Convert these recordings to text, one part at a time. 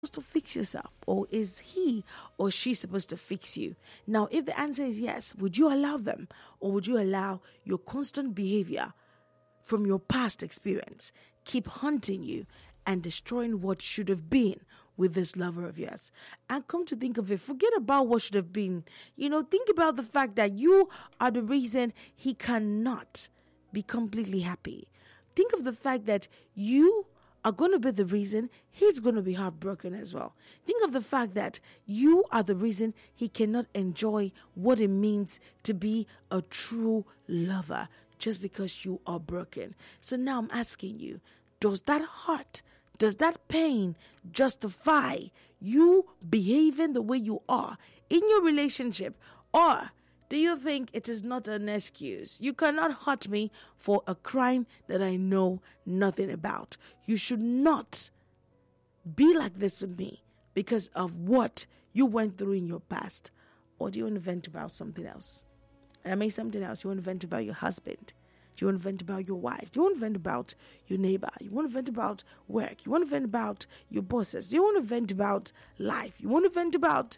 to fix yourself, or is he or she supposed to fix you? Now, if the answer is yes, would you allow them, or would you allow your constant behavior from your past experience keep haunting you and destroying what should have been with this lover of yours? And come to think of it, forget about what should have been. Think about the fact that you are the reason he cannot be completely happy. Think of the fact that you are going to be the reason he's going to be heartbroken as well. Think of the fact that you are the reason he cannot enjoy what it means to be a true lover just because you are broken. So now I'm asking you, does that hurt, does that pain justify you behaving the way you are in your relationship? Or do you think it is not an excuse? You cannot hurt me for a crime that I know nothing about. You should not be like this with me because of what you went through in your past. Or do you want to vent about something else? And I mean something else. You want to vent about your husband. Do you want to vent about your wife? Do you want to vent about your neighbor? You want to vent about work? You want to vent about your bosses? Do you want to vent about life? You want to vent about,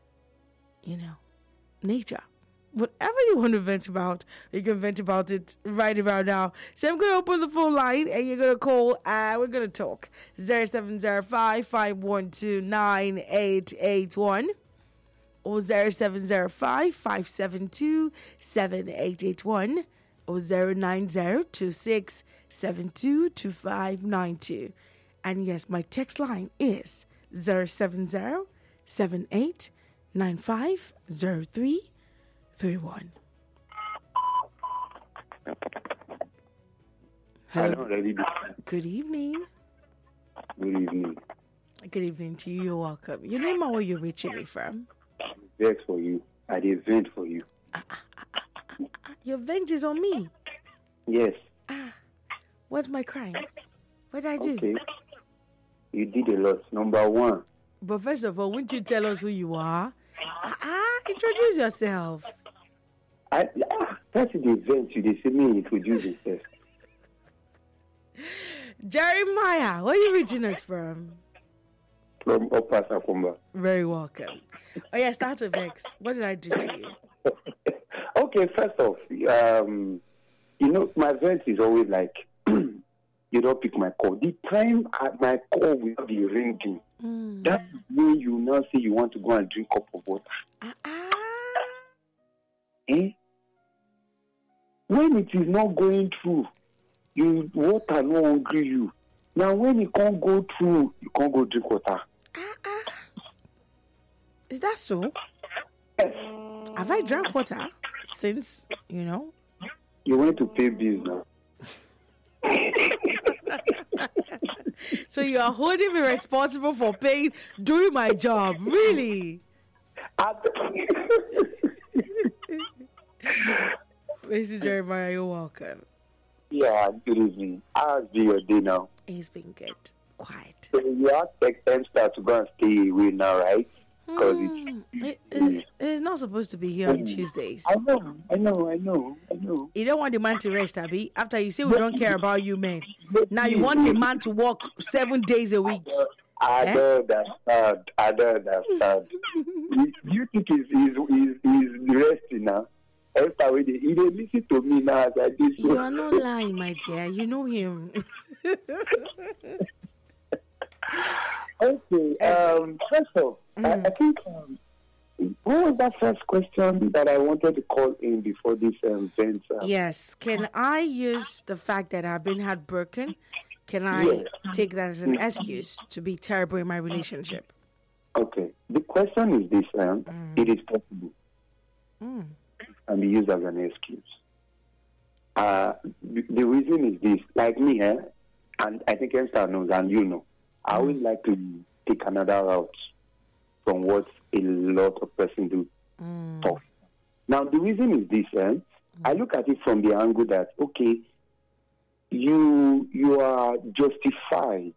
nature? Whatever you want to vent about, you can vent about it right about now. So I'm going to open the phone line and you're going to call and we're going to talk. 0705-512-9881 or 0705-572-7881 or 090-2672-2592. And yes, my text line is 070-7895-0331. Hello. Good evening. Good evening. Good evening to you. You're welcome. Your name and where you're reaching me from? Vex for you. I did vent for you. Your vent is on me? Yes. What's my crime? What did I do? Okay. You did a lot. Number one. But first of all, wouldn't you tell us who you are? Introduce yourself. That's the event. You did see me introduce yourself. Jeremiah, where are you reaching us from? From Upper Sakumba. Very welcome. Oh, yeah, start with Vex. What did I do to you? Okay, first off, my vent is always like, you don't pick my call. The time my call will be ringing, that's when you now say you want to go and drink a cup of water. When it is not going through, water no hungry you. Now when it can't go through, you can't go drink water. Is that so? Yes. Have I drank water since, You went to pay bills now. So you are holding me responsible for paying, doing my job. Really? Mr. Jeremiah, you're welcome. Yeah, good evening. How's your day now? It's been good. Quiet. So you have to take Emster to go and stay away now, right? Because it's not supposed to be here on Tuesdays. I know. You don't want the man to rest, Abby. After you say we don't care about you, men. Now you want a man to work 7 days a week. I don't understand. You think he's resting now? After he didn't listen to me now as I did. You are not lying, my dear. You know him. Okay. First off, I think what was that first question that I wanted to call in before this event? Yes. Can I use the fact that I've been heartbroken? Can I take that as an excuse to be terrible in my relationship? Okay. The question is this: it is possible, and be used as an excuse. The reason is this: like me, and I think Esther knows, and you know, I always like to take another route from what a lot of persons do. Now, the reason is this: I look at it from the angle that you are justified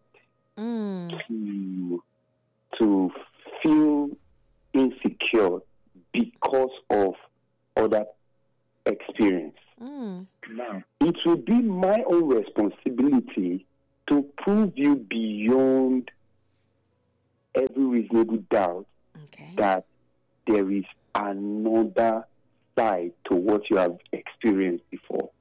to feel insecure because of other experience. Now, it will be my own responsibility to prove you beyond reasonable doubt that there is another side to what you have experienced before.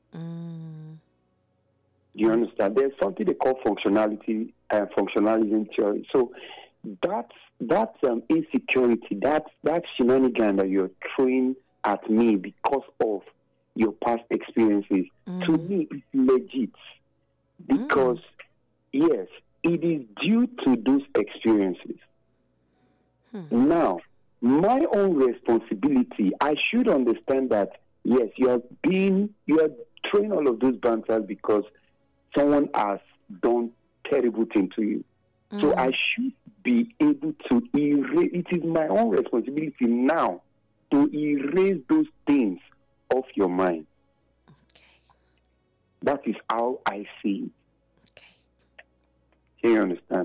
Do you understand? There's something they call functionalism theory. So that insecurity, that shenanigan that you're throwing at me because of your past experiences, to me, is legit. Because, yes, it is due to those experiences. Now, my own responsibility, I should understand that, yes, you are throwing all of those banters because someone has done terrible things to you. So I should be able to erase. It is my own responsibility now to erase those things off your mind. That is how I see it. Do you understand?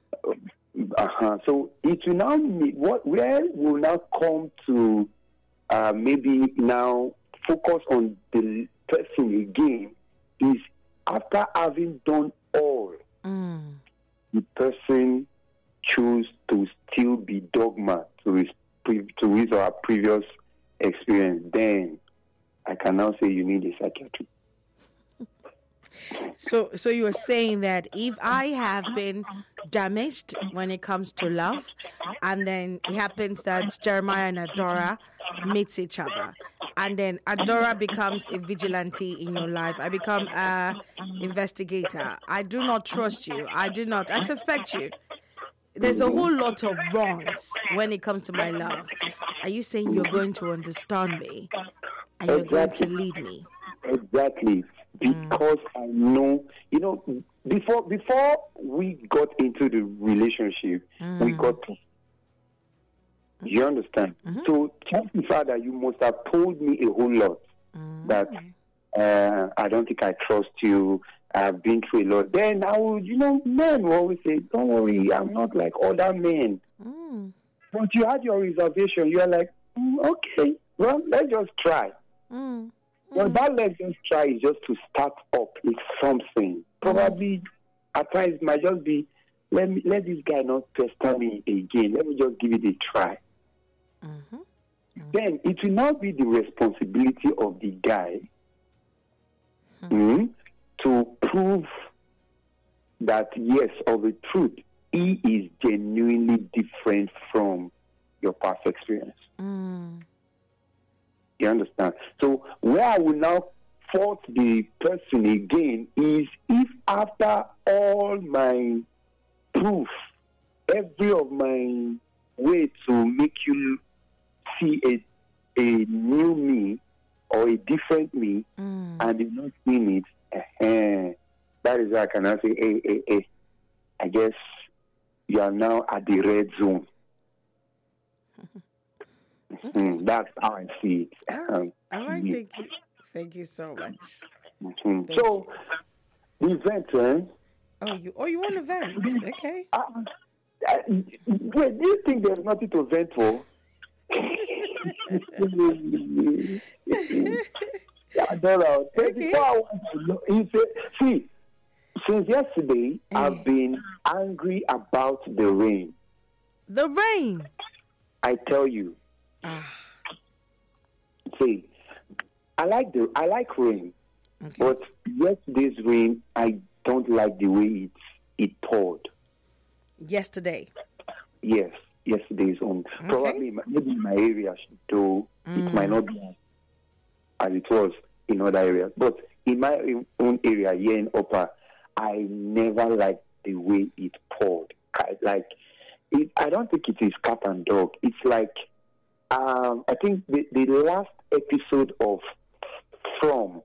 So it will now where we'll now come to maybe now focus on the person again is after having done all, the person choose to still be dogma to his or her previous experience. Then I can now say you need a psychiatrist. So you are saying that if I have been damaged when it comes to love, and then it happens that Jeremiah and Adora meets each other, and then Adora becomes a vigilante in your life, I become an investigator. I do not trust you. I suspect you. There's a whole lot of wrongs when it comes to my love. Are you saying you're going to understand me and you're going to lead me? Exactly. Because I know, before we got into the relationship, we got to. You understand? So, chances are that you must have told me a whole lot that I don't think I trust you. I've been through a lot. Then I would, men will always say, "Don't worry, I'm not like other men." But you had your reservation. You are like, okay, well, let's just try. Well, that let's just try is just to start up with something. Probably at times it might just be, let this guy not pester me again. Let me just give it a try. Then it will now be the responsibility of the guy to prove that, yes, of the truth, he is genuinely different from your past experience. You understand? So where I will now fault the person again is if after all my proof, every of my way to make you see a new me or a different me and you're not seeing it, that is why I can now say, hey, I guess you are now at the red zone. That's how I see it. All right, thank you so much. So, the event, you want to vent? Okay. Wait, do you think there's nothing to vent for? I don't know. 24 hours. See, since yesterday, I've been angry about the rain. The rain? I tell you. See, I like rain, but yesterday's rain, I don't like the way it poured. Yesterday? Yes, yesterday's one. Probably maybe in my area, though it might not be as it was in other areas. But in my own area here in Upper, I never liked the way it poured. I don't think it is cat and dog. It's like, I think the last episode of From,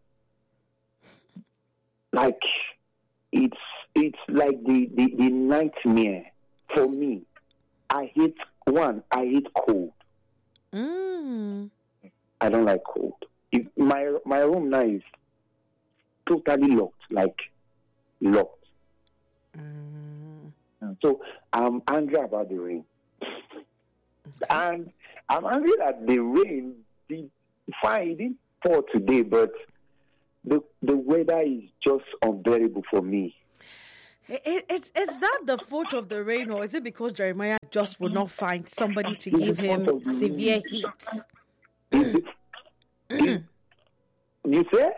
like, it's like the nightmare for me. I hate cold. I don't like cold. My room now is totally locked. So I'm angry about the rain. And I'm angry that the rain, it didn't pour today, but the weather is just unbearable for me. It's not the fault of the rain, or is it because Jeremiah just would not find somebody to give him severe heat? You say?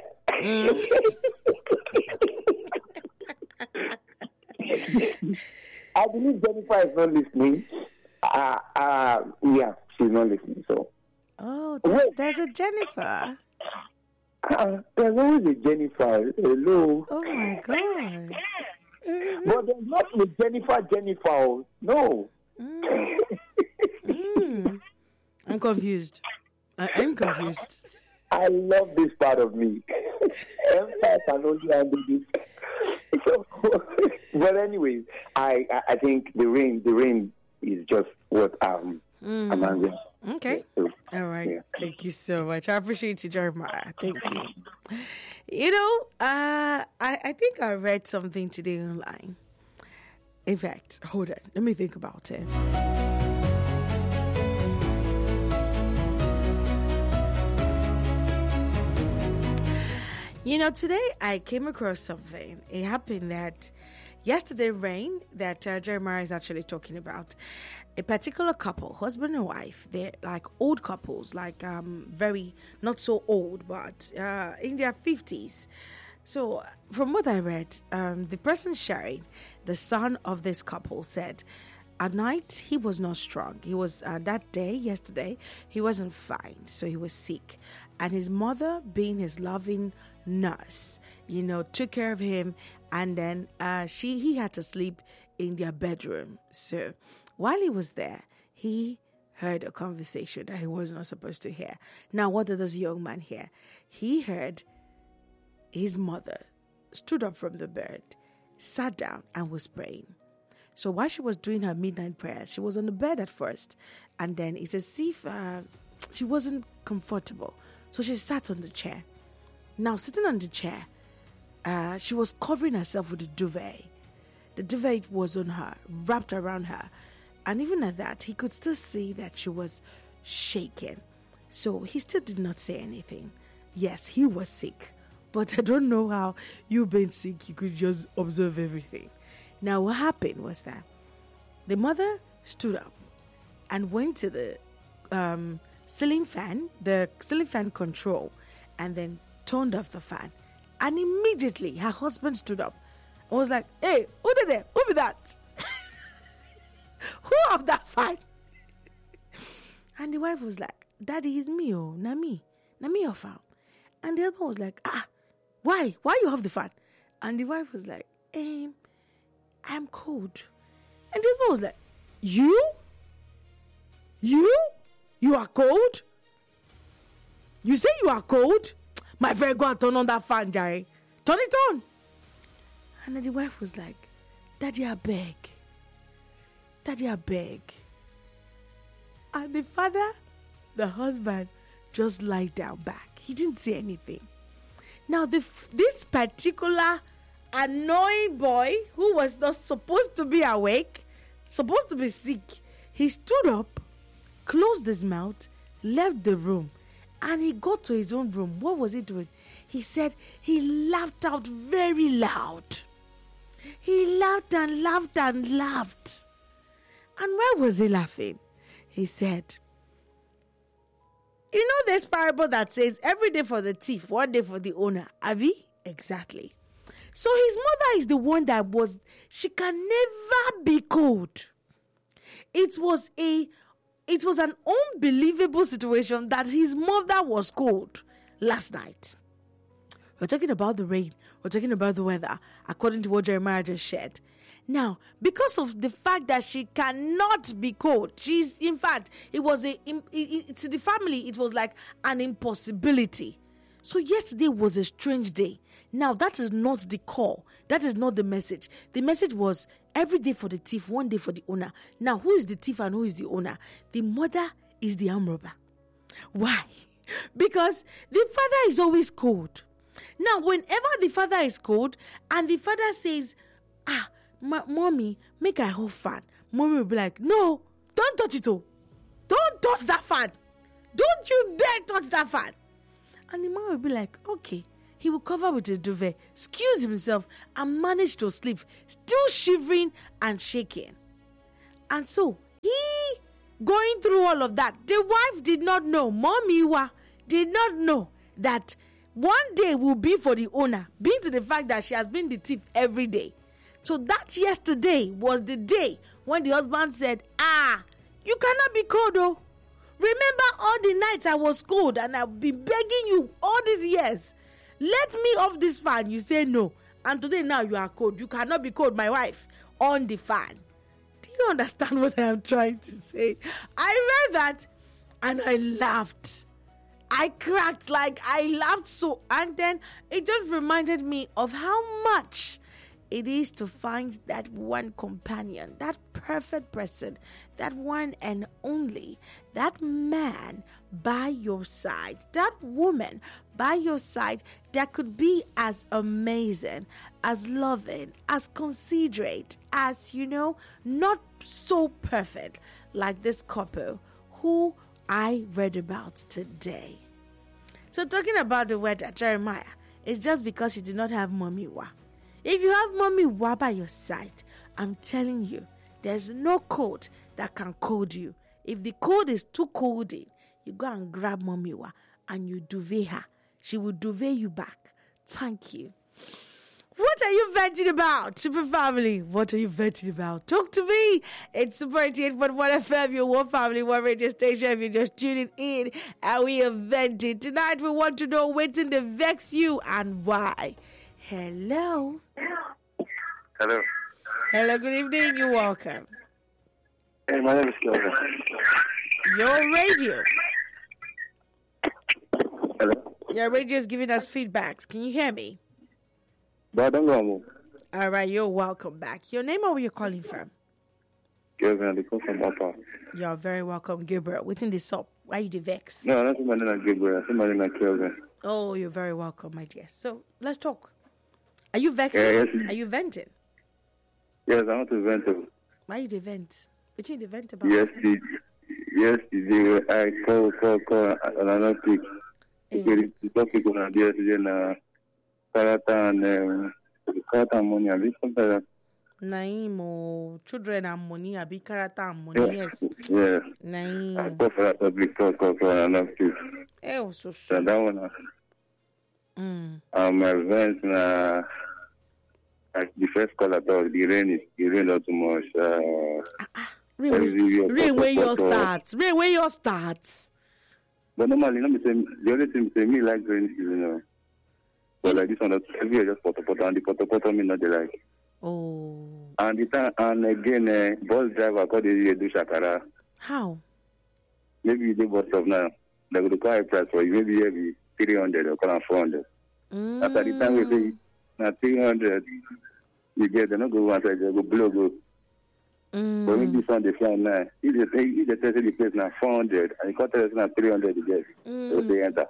I believe Jennifer is not listening. Yeah, she's not listening. So. Oh, there's a Jennifer. There's always a Jennifer. Hello. Oh my God. But there's not a Jennifer. No. I'm confused. I'm confused. I love this part of me. Empire can only handle this. So, well, anyways, I think the rain is just what I'm answering. Okay. So, all right. yeah. Thank you so much. I appreciate you, Jeremiah. Thank you. You know, I think I read something today online. In fact, hold on. Let me think about it. You know, today I came across something. It happened that yesterday rain that Jeremiah is actually talking about. A particular couple, husband and wife, they're like old couples, like very, not so old, but in their 50s. So from what I read, the person sharing, the son of this couple said, at night, he was not strong. He was, that day, yesterday, he wasn't fine. So he was sick. And his mother, being his loving nurse, you know, took care of him. And then he had to sleep in their bedroom. So while he was there, he heard a conversation that he was not supposed to hear. Now, what did this young man hear? He heard his mother stood up from the bed, sat down, and was praying. So while she was doing her midnight prayer, she was on the bed at first. And then it's as if she wasn't comfortable. So she sat on the chair. Now, sitting on the chair, she was covering herself with a duvet. The duvet was on her, wrapped around her. And even at that, he could still see that she was shaking. So he still did not say anything. Yes, he was sick. But I don't know how you being sick, you could just observe everything. Now, what happened was that the mother stood up and went to the ceiling fan control, and then turned off the fan. And immediately, her husband stood up and was like, "Hey, who did that? Who be that? Who off that fan?" And the wife was like, "Daddy, it's me, oh, na me off am." And the husband was like, why you off the fan?" And the wife was like, "I'm cold." And the husband was like, You are cold? You say you are cold? My friend, go and turn on that fan, Jerry. Turn it on. And then the wife was like, Daddy, I beg. And the father, the husband, just lied down back. He didn't say anything. Now, this particular annoying boy who was not supposed to be awake, supposed to be sick, he stood up, closed his mouth, left the room, and he got to his own room. What was he doing? He said he laughed out very loud. He laughed and laughed and laughed. And why was he laughing? He said, you know this parable that says every day for the thief, one day for the owner. Abi? Exactly. So his mother is the one that she can never be cold. It was an unbelievable situation that his mother was cold last night. We're talking about the rain. We're talking about the weather, according to what Jeremiah just shared. Now, because of the fact that she cannot be cold, to the family, it was like an impossibility. So yesterday was a strange day. Now, that is not the call. That is not the message. The message was every day for the thief, one day for the owner. Now, who is the thief and who is the owner? The mother is the arm robber. Why? Because the father is always cold. Now, whenever the father is cold and the father says, Mommy, make a whole fan. Mommy will be like, no, don't touch it all. Don't touch that fan. Don't you dare touch that fan. And the mom will be like, okay, he would cover with his duvet, excuse himself, and manage to sleep, still shivering and shaking. And so, he going through all of that, the wife did not know, Momiwa did not know that one day will be for the owner, being to the fact that she has been the thief every day. So that yesterday was the day when the husband said, you cannot be cold, oh. Remember all the nights I was cold and I've been begging you all these years. Let me off this fan. You say no. And today now you are cold. You cannot be cold, my wife, on the fan. Do you understand what I am trying to say? I read that and I laughed. I cracked, like I laughed so. And then it just reminded me of how much it is to find that one companion, that perfect person, that one and only, that man by your side, that woman by your side that could be as amazing, as loving, as considerate, as, not so perfect like this couple who I read about today. So talking about the word Jeremiah, it's just because you do not have mommy wa. If you have mommy wa by your side, I'm telling you, there's no code that can code you. If the code is too coding, you go and grab mommy wa and you duvet her. She will duvet you back. Thank you. What are you venting about, Super Family? What are you venting about? Talk to me. It's Super 88.1 FM, your one family, one radio station. If you're just tuning in, and we are venting. Tonight, we want to know what's in the vex you and why. Hello. Hello. Hello, good evening. You're welcome. Hey, my name is Kelvin. Your radio. Hello. Your radio is giving us feedbacks. Can you hear me? But don't go. All right, you're welcome back. Your name or where you're calling from? Kelvin, I come from Upper. You're very welcome, Gabriel. Within this up, why you the vex? No, not my name is Gabriel. My name is Kelvin. Oh, you're very welcome, my dear. So let's talk. Are you vexing? Yes. Are you venting? Yes, I want to vent. Why you the vent? Between the vent about? Yesterday, I call, and I don't pick. The topic on the yesterday, character and money, and something like that. Naim or children and money, a big character and money, yes. Yeah. Naim. I call for that topic, and I don't pick. Oh, so So that one. My events, like the first call at all, the rain not too much. Rain where your starts. Rain where your starts. But normally, the only thing say me like rain season. But like this one, every year just poto, and the poto me not they like. Oh. And the time, and again, bus driver called the do shakara. How? Maybe the bus stop now. They will call a price for you. Maybe every 300 or 400. After the time we say, now 300, you get, they're not go one side, they go below go. But when this one, they fly now, if they tell the place now 400, and you can't tell us now 300 you get, so they enter.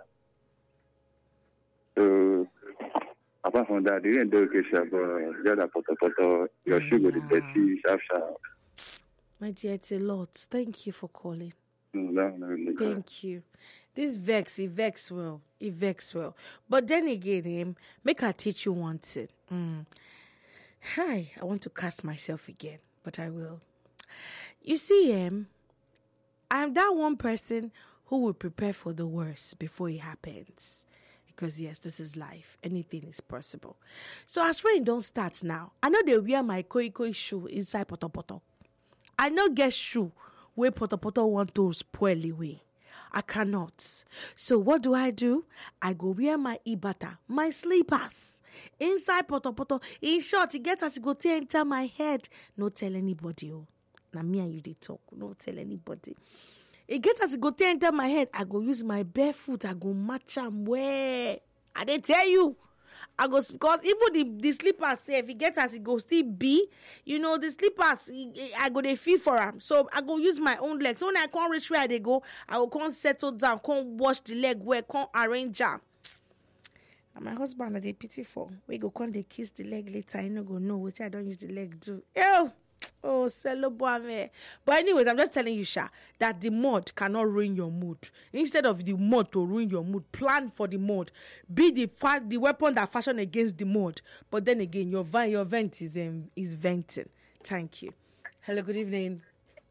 So, apart from that, they didn't do okay, but the other poto, your sugar, the dirty, sharp. My dear, it's a lot. Thank you for calling. No, Thank you. This vex, it vex well. But then again, make I teach you one thing. Hi, I want to cast myself again, but I will. You see, I'm that one person who will prepare for the worst before it happens. Because yes, this is life. Anything is possible. So as rain don't start now, I know they wear my koi shoe inside poto. I know get shoe where poto want to spoil away. I cannot. So what do? I go wear my ibata, my slippers, inside poto. In short, it gets as it go to enter my head. No tell anybody. Oh. Now me and you they talk. No tell anybody. It gets as it go to enter my head. I go use my bare foot. I go match them where. I they tell you. I go, because even the slippers say if it gets as it go still be, the slippers I go they feel for them. So I go use my own legs. So when I can't reach where they go, I will can't settle down, can't wash the leg where, can't arrange them. And my husband are they pity for. We go can't they kiss the leg later. I no go know what I don't use the leg do. Ew, Oh, Celoboame. But anyways, I'm just telling you, Sha, that the mud cannot ruin your mood. Instead of the mud to ruin your mood, plan for the mud. Be the weapon that fashion against the mud. But then again, your vent is venting. Thank you. Hello, good evening.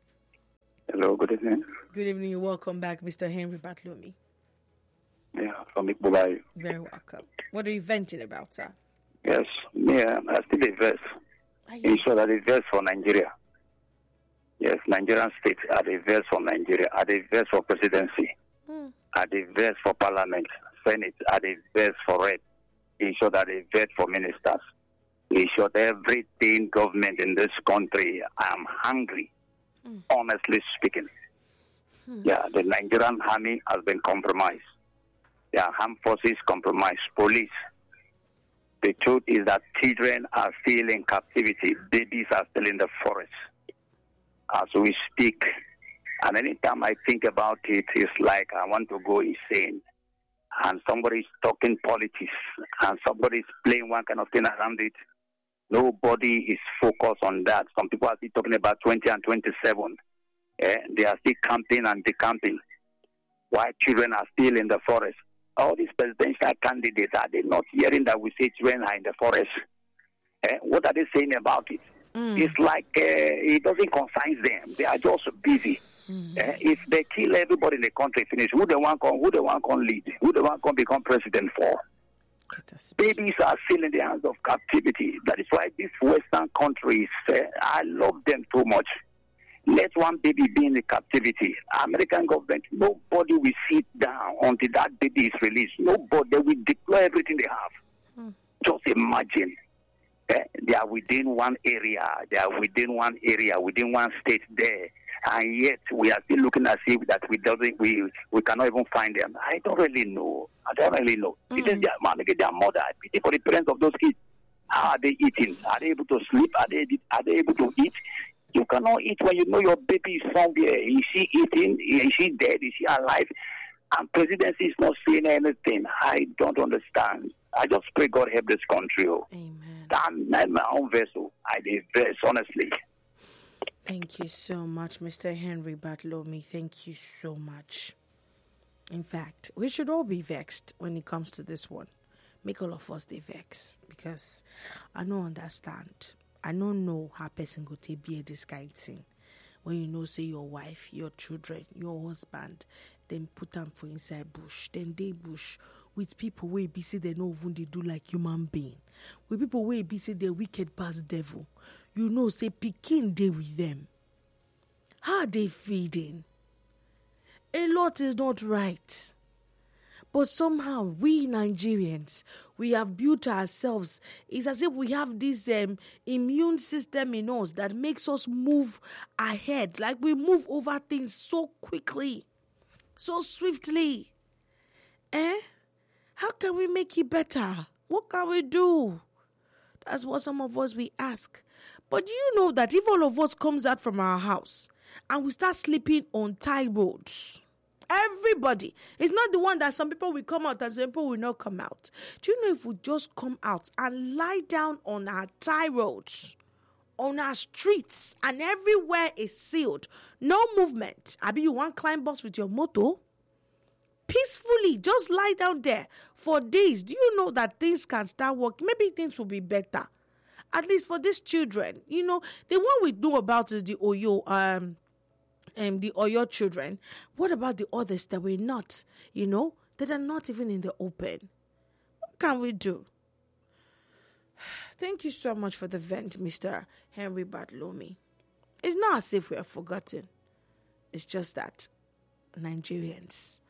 Hello, good evening. Good evening. You're welcome back, Mr. Henry Batlomi. Yeah, from Ikbubai. Very welcome. What are you venting about, sir? Yes, I still a verse. In short, I a verse for Nigeria. Yes, Nigerian state are the verse for Nigeria, are the verse for presidency, are the verse for parliament, senate, are the verse for rep. In short, are the verse for ministers. In short, everything government in this country, I am hungry, honestly speaking. Yeah, the Nigerian army has been compromised. The armed forces compromised, police. The truth is that children are still in captivity. Babies are still in the forest as we speak. And anytime I think about it, it's like I want to go insane. And somebody's talking politics, and somebody's playing one kind of thing around it. Nobody is focused on that. Some people are still talking about 20 and 27. They are still camping and decamping, while children are still in the forest. All these presidential candidates, are they not hearing that we say children are in the forest? What are they saying about it? It's like it doesn't concern them. They are just busy. If they kill everybody in the country, finish. Who they want can lead? Who they want can become president for? Babies are still in the hands of captivity. That is why these Western countries, I love them too much. Let one baby be in the captivity. American government, nobody will sit down until that baby is released. Nobody, they will deploy everything they have. Just imagine. They are within one area. Within one state there. And yet we are still looking at it that we cannot even find them. I don't really know. It is their mother. I pity for the parents of those kids. How are they eating? Are they able to sleep? Are they able to eat? You cannot eat when you know your baby is somewhere. Is she eating? Is she dead? Is she alive? And presidency is not saying anything. I don't understand. I just pray God help this country. Amen. I'm not my own vessel. I did verse, honestly. Thank you so much, Mr. Henry Batlomi. Thank you so much. In fact, we should all be vexed when it comes to this one. Make all of us they vex, because I don't understand. I don't know how person go to be this kind of thing. When you know, say your wife, your children, your husband, then put them for inside bush, then they bush with people where be say they know even they do like human being. With people where be say they wicked past devil. You know, say Pekin day with them. How are they feeding? A lot is not right. But somehow, we Nigerians, we have built ourselves. It's as if we have this immune system in us that makes us move ahead. Like we move over things so quickly, so swiftly. How can we make it better? What can we do? That's what some of us we ask. But do you know that if all of us comes out from our house and we start sleeping on tie roads, everybody. It's not the one that some people will come out and some people will not come out. Do you know if we just come out and lie down on our tie roads, on our streets, and everywhere is sealed, no movement. Abi, you want climb bus with your motor? Peacefully, just lie down there for days. Do you know that things can start working? Maybe things will be better. At least for these children. You know, the one we know about is the Oyo, the Oyo children. What about the others that we're not, that are not even in the open? What can we do? Thank you so much for the vent, Mr. Henry Batlomi. It's not as if we are forgotten. It's just that Nigerians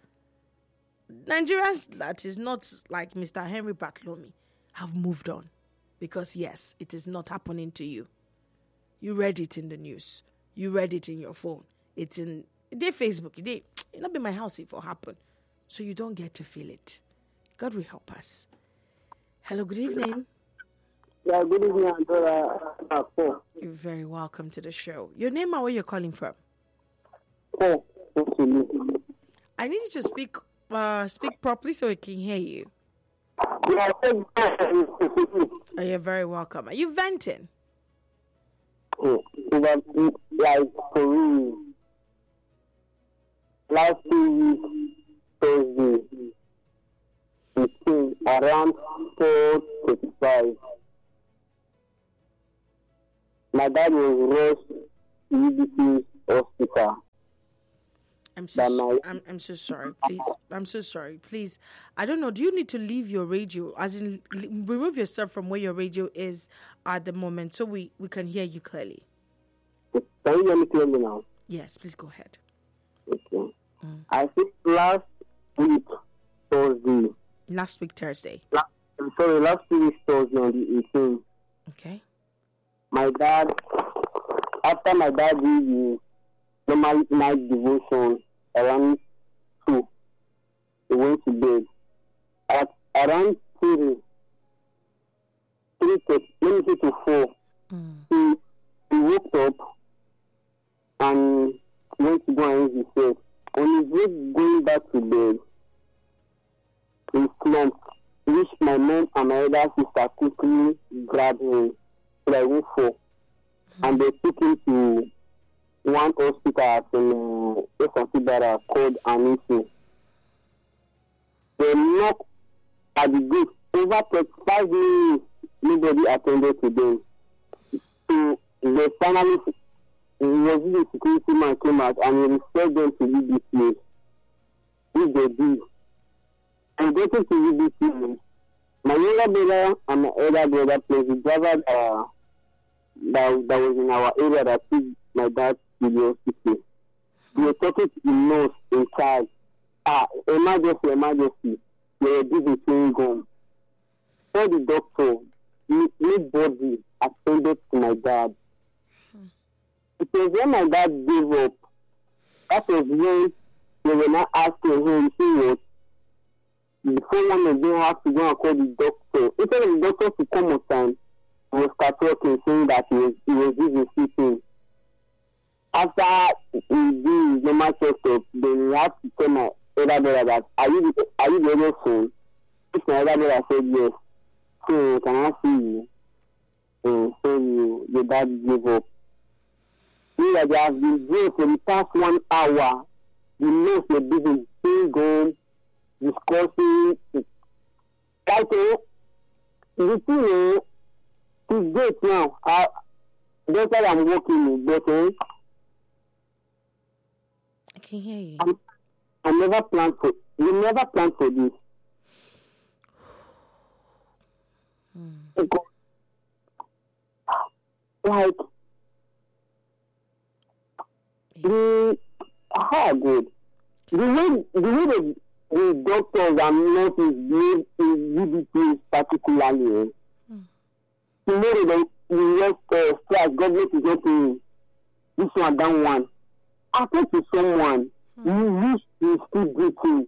that is not like Mr. Henry Batlomi have moved on. Because yes, it is not happening to you. You read it in the news. You read it in your phone. It's in their Facebook. It not be my house if it happen. So you don't get to feel it. God will help us. Hello, good evening. Yeah, good evening, Andrea. You're very welcome to the show. Your name and where you're calling from? Oh, I need you to speak properly so I can hear you. Yeah, oh, you're very welcome. Are you venting? Oh, over, like, for real. Last 2 weeks, Thursday, it came around 4:35. My dad was rushed to UBC hospital. I'm so sorry. Please, I'm so sorry. Please, I don't know. Do you need to leave your radio, as in remove yourself from where your radio is at the moment, so we can hear you clearly? Can you hear me clearly now? Yes, please go ahead. Okay. I think last week Thursday. Last week Thursday. Last 2 weeks Thursday on the 18th. Okay. My dad, after my dad did the normal night devotion around 2, he went to bed. At around 3 to 4, he woke up and went to go and use his face. On his way going back to bed, he slumped, which my mom and my other sister quickly grabbed him so that he won't fall. And they took him to one hospital in Esantibara called Anisi. They knocked at the gate over 35 minutes. Nobody attended to them. So they finally, the security man came out and he referred them to UBC, which they did. And getting to UBC, my younger brother and my elder brother, plus the driver that was in our area that took my dad to the hospital. We were talking to the nurse in charge. Emergency. They were giving chewing gum. Tell the doctor, nobody attended to my dad. Because when my dad gave up, that was when they were not asking him, you see what? Before one of them had to go and call the doctor. Instead of the doctor to come on time, he was start talking, saying that he was using sleeping. After he did his normal checkup, then he had to tell my elder brother that, are you the other son? If my elder brother said yes, so can I see you? And so your dad gave up. They have been there for the past 1 hour. The nurse were busy being gone, discussing. Like, the thing is great now. That's why I'm working with, but I can hear you. I never planned for. You never planned for this. Because, like, good. The way the doctors and nurses behave in UBP particularly, tomorrow the US strike, government is opening this one, that one. I talk to someone, you used to still breathing.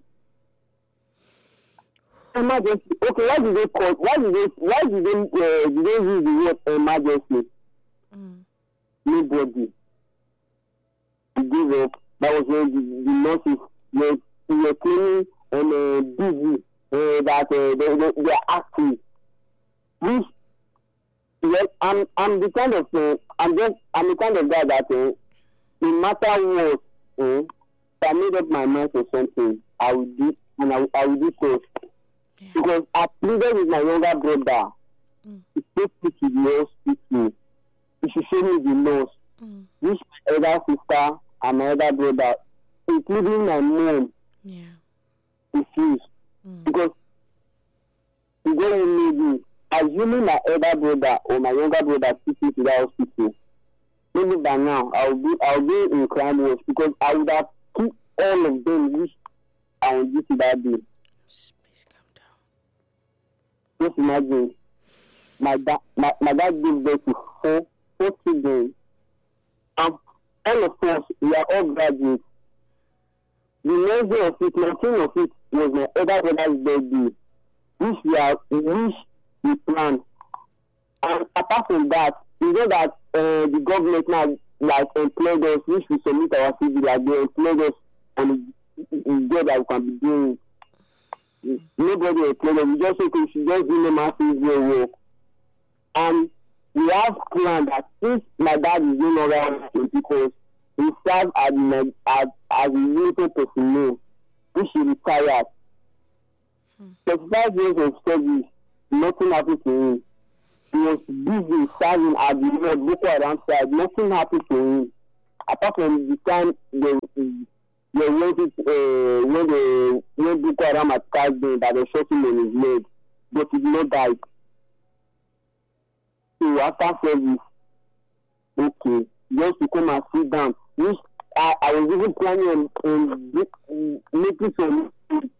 Emergency. Okay, why did they use the word emergency? Nobody. They gave up. That was when the nurses were cleaning and busy that they are active. Which, yes, I'm the kind of I'm the kind of guy that no matter what, I made up my mind for something, I will do, and I will do so. Yeah. Because I pleaded with my younger brother to take me to the hospital. He should show me the nurse. Which my elder sister and my elder brother, including my mom, refused. Because he don't need me. Assuming my elder brother or my younger brother took me to that hospital, maybe by now I'll be in crime watch, because I would have killed all of them which I on duty that day. Please calm down. Just imagine, my dad gave birth to four children, and all of us, we are all graduates. The next day of it, 19 of it was my elder brother's birthday, which we planned. And apart from that, you know that the government now like employed us, which we submit our CV, like they employed us on the job that we can be doing. Nobody employed us. We just think we should just do the massive work. And we have planned that since my dad is no longer working because he served as a military personnel, which he retired. 35 years of service, nothing happened to him. He was busy serving at the North Boko Haram side. Nothing happened to him. Apart from the time they went when Boko Haram attacked them, that they shot him on his leg, but he did not die. So after service, okay, just to come and sit down. Which I was even planning on making some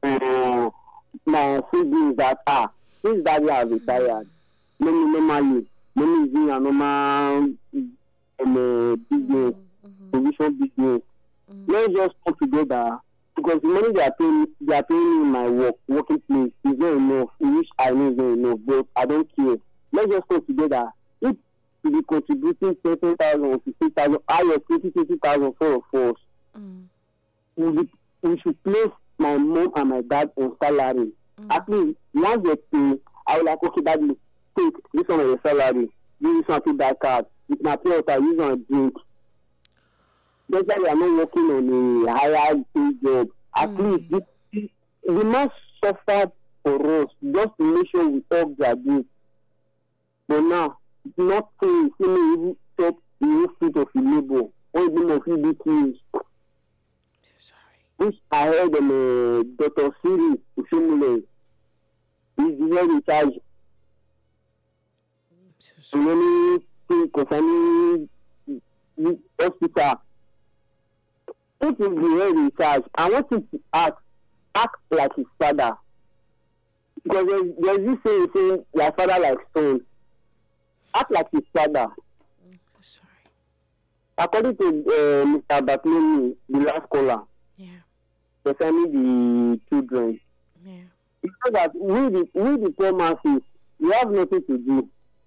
my siblings that since daddy have retired, normally is doing a normal business, provision business. Let's just come together because the money they are paying me in my working place is not enough, which I know is not enough, but I don't care. Let's just come together. If we be contributing 30,000 or 15,000, I have 20,000 for us. We should place my mom and my dad on salary. At least once they pay, I will like, okay, daddy, take this one of your salary, use this one to that card, with my pay water, use on drink. That's why we are not working on a higher pay job. At least we must suffer for us just to make sure we help their bills. But now, nothing is even stop the fruit of the labor, or even of EBQs. Which I heard Dr. Siri Ushumule is the head in charge. Anything concerning the hospital. If he's the head in charge, I want him to act like his father. Because there's this saying, your father like stone. Act like his father. Sorry. According to Mr. Bartolome, the last caller, concerning the children, it's so that we the poor masses, we have nothing to do.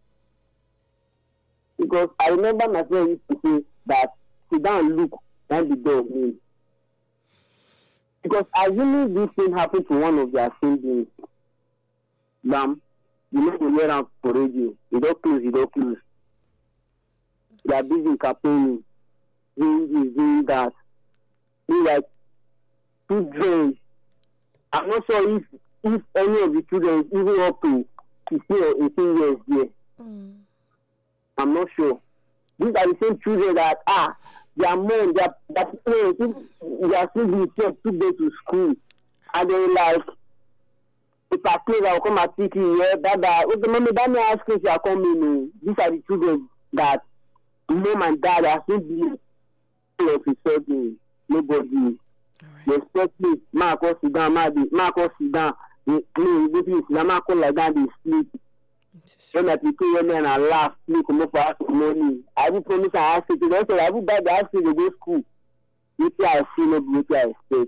Because I remember my friend used to say that sit down and look and the door mean. Because assuming this thing happened to one of their siblings, bam, you know they hear am for radio, you don't close. They are busy campaigning, doing this, doing that. Be like children. I'm not sure if any of the children is even up to 16 or 18 years there. I'm not sure. These are the same children that their mom, their parents, their siblings took them to school. And they like, if I say I will come and teach you, okay, mommy, that may ask if you are coming. These are the children that mom and dad are simply of insulting nobody. Especially Marcos sit down, Marcos sit down, Marcos like that, they sleep. When I pick you and I laugh, me come up for us money. I will promise I ask you to also I will buy the house to go school. Which I see no which I expect.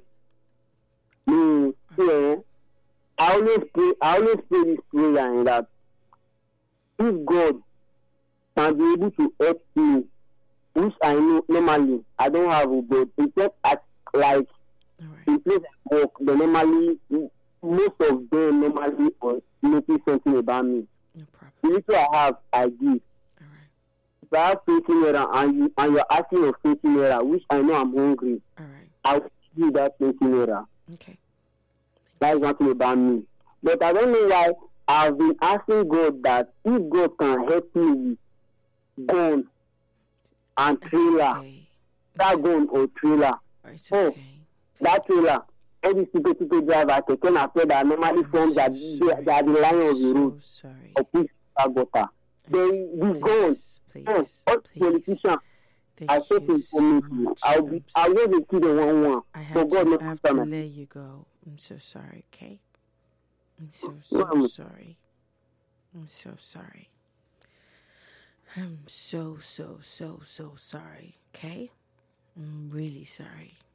I always pray this prayer in that if God can be able to help me, which I know normally I don't have a but instead at like in place of work, they normally most of them normally notice something about me. No problem. The little I have, I give. All right. If I have 20 naira and you're asking of 20 naira, which I know I'm hungry, All right. I will give you that 20 naira. Okay. That's one thing about me. But I don't know why I've been asking God that if God can help me with gun and trailer, Okay. that gun or trailer. It's okay. That trailer, all these people drive at a can after that normally forms that they are the line of the road. So sorry. Or push gutter. Then the gun, all politicians. I say things for me. I'll just be kidding one. I So have God to knows let you go. I'm so sorry, okay? I'm so sorry. I'm so sorry. I'm so sorry, okay? I'm really sorry.